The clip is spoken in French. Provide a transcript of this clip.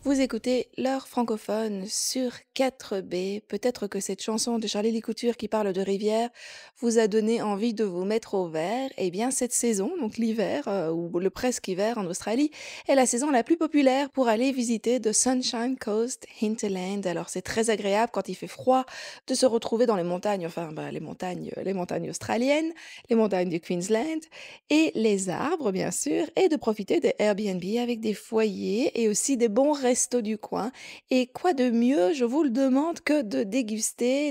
Vous écoutez l'heure francophone sur 4B. Peut-être que cette chanson de Charlie Lécouture qui parle de rivière vous a donné envie de vous mettre au vert. Eh bien, cette saison, donc l'hiver, ou le presque hiver en Australie, est la saison la plus populaire pour aller visiter The Sunshine Coast Hinterland. Alors, c'est très agréable quand il fait froid de se retrouver dans les montagnes, enfin, les montagnes australiennes, les montagnes du Queensland et les arbres, bien sûr, et de profiter des Airbnb avec des foyers et aussi des bons restos du coin. Et quoi de mieux, je vous le demande, que de déguster